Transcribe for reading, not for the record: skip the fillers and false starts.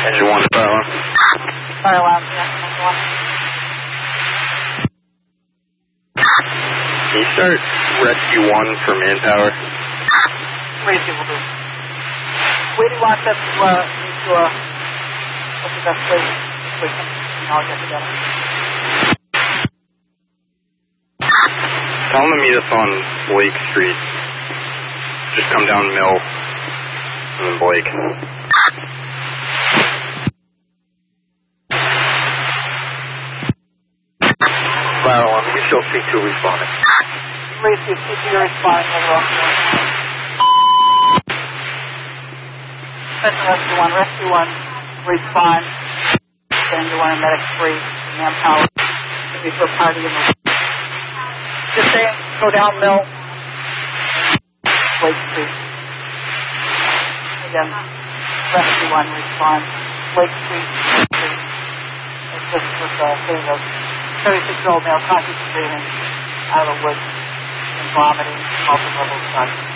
Engine 1 to fire alarm. Fire alarm, yeah, engine 1. Can you start rescue 1 for manpower? Rescue will do. Where do you want them to meet your, what's the best place to switch them? And I'll get together. Tell them to meet us on Blake Street. Just come down Mill and then Blake. Fire alarm, we still see 2 responding. Rescue, if you're responding, overall. Rescue 1, Rescue 1, respond. Then you want medic 3, manpower. Maybe for a party in the just say, go down Mill, Blake Street. Again, Rescue 1, respond. Blake Street. It's just with getting a 36-year-old male conscious of breathing out of the woods and vomiting, multiple levels of